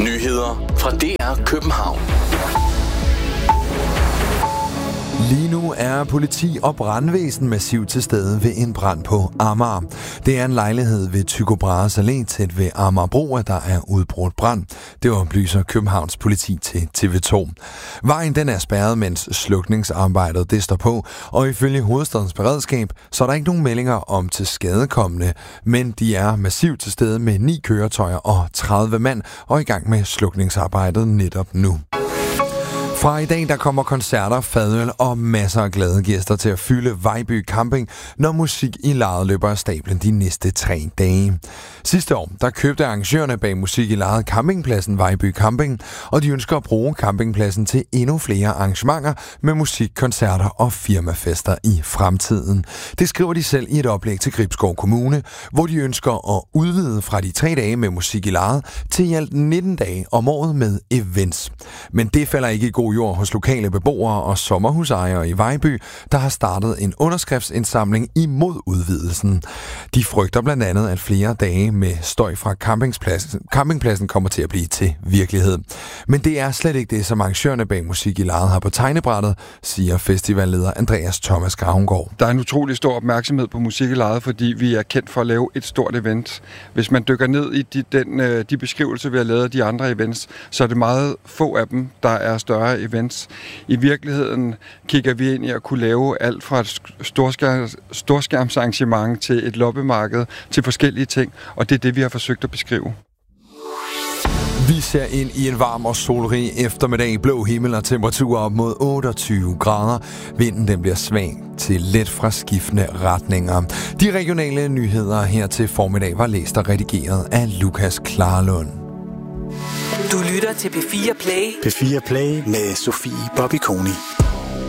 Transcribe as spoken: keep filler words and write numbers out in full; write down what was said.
Nyheder fra D R København. Lige nu er politi og brandvæsen massivt til stede ved en brand på Amager. Det er en lejlighed ved Tycho Brahes Allé tæt ved Amagerbro, at der er udbrudt brand. Det oplyser Københavns politi til T V to. Vejen den er spærret, mens slukningsarbejdet det står på, og ifølge hovedstadens beredskab, så er der ikke nogen meldinger om tilskadekommende, men de er massivt til stede med ni køretøjer og tredive mand og i gang med slukningsarbejdet netop nu. Fra i dag der kommer koncerter, fadøl og masser af glade gæster til at fylde Vejby Camping, når Musik i Lejet løber af stablen de næste tre dage. Sidste år der købte arrangørerne bag Musik i Lejet campingpladsen Vejby Camping, og de ønsker at bruge campingpladsen til endnu flere arrangementer med musik, koncerter og firmafester i fremtiden. Det skriver de selv i et oplæg til Gribskov Kommune, hvor de ønsker at udvide fra de tre dage med Musik i Lejet til i alt nitten dage om året med events. Men det falder ikke i god jord hos lokale beboere og sommerhusejere i Vejby, der har startet en underskriftsindsamling imod udvidelsen. De frygter blandt andet, at flere dage med støj fra campingpladsen, campingpladsen kommer til at blive til virkelighed. Men det er slet ikke det, som arrangørerne bag Musik i Lejet har på tegnebrættet, siger festivalleder Andreas Thomas Gravengård. Der er en utrolig stor opmærksomhed på Musik i Lejet, fordi vi er kendt for at lave et stort event. Hvis man dykker ned i de, den, de beskrivelser, vi har lavet af de andre events, så er det meget få af dem, der er større events. I virkeligheden kigger vi ind i at kunne lave alt fra et storskærms, storskærmsarrangement til et loppemarked til forskellige ting, og det er det, vi har forsøgt at beskrive. Vi ser ind i en varm og solrig eftermiddag, blå himmel og temperaturer op mod otteogtyve grader. Vinden den bliver svag til let fra skiftende retninger. De regionale nyheder her til formiddag var læst og redigeret af Lukas Klarlund. Du lytter til P fire Play. P fire Play med Sofie Bobby Koni.